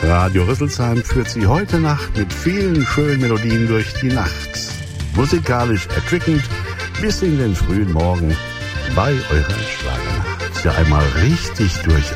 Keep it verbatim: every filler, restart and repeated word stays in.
Radio Rüsselsheim führt Sie heute Nacht mit vielen schönen Melodien durch die Nacht. Musikalisch erquickend bis in den frühen Morgen bei eurer Schlagernacht. Ja, einmal richtig durch